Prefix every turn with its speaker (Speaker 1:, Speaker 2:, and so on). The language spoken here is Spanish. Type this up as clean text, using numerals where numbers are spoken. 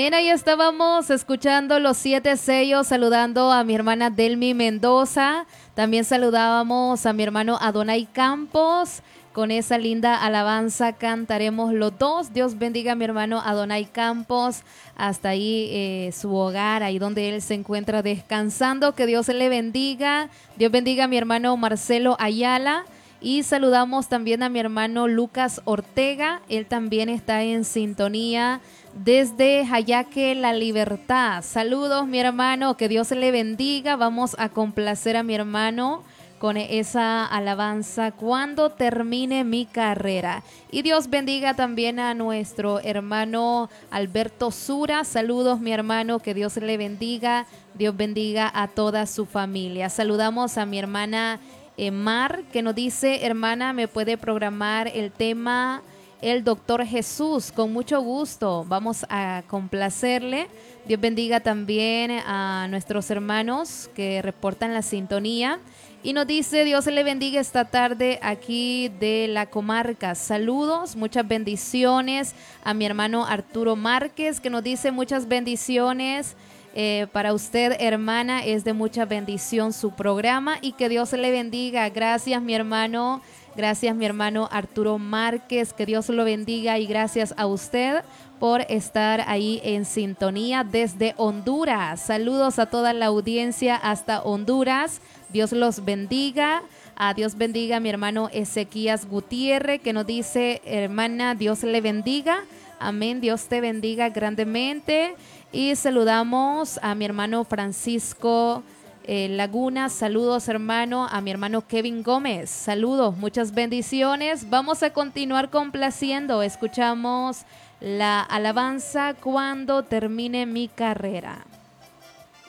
Speaker 1: Bien, ahí estábamos escuchando los 7 sellos, saludando a mi hermana Delmi Mendoza. También saludábamos a mi hermano Adonai Campos. Con esa linda alabanza cantaremos los dos. Dios bendiga a mi hermano Adonai Campos. Hasta ahí su hogar, ahí donde él se encuentra descansando. Que Dios le bendiga. Dios bendiga a mi hermano Marcelo Ayala. Y saludamos también a mi hermano Lucas Ortega. Él también está en sintonía desde Jayaque, La Libertad. Saludos, mi hermano, que Dios le bendiga. Vamos a complacer a mi hermano con esa alabanza cuando termine mi carrera. Y Dios bendiga también a nuestro hermano Alberto Sura. Saludos, mi hermano, que Dios le bendiga. Dios bendiga a toda su familia. Saludamos a mi hermana Mar, que nos dice: hermana, ¿me puede programar el tema El Doctor Jesús? Con mucho gusto, vamos a complacerle. Dios bendiga también a nuestros hermanos que reportan la sintonía. Y nos dice: Dios le bendiga esta tarde aquí de la comarca. Saludos, muchas bendiciones a mi hermano Arturo Márquez, que nos dice: muchas bendiciones. Para usted, hermana, es de mucha bendición su programa y que Dios le bendiga. Gracias, mi hermano. Gracias, mi hermano Arturo Márquez. Que Dios lo bendiga y gracias a usted por estar ahí en sintonía desde Honduras. Saludos a toda la audiencia hasta Honduras. Dios los bendiga. Dios bendiga a mi hermano Ezequías Gutiérrez, que nos dice: hermana, Dios le bendiga. Amén, Dios te bendiga grandemente. Y saludamos a mi hermano Francisco Laguna. Saludos, hermano. A mi hermano Kevin Gómez. Saludos, muchas bendiciones. Vamos a continuar complaciendo. Escuchamos la alabanza Cuando termine mi carrera.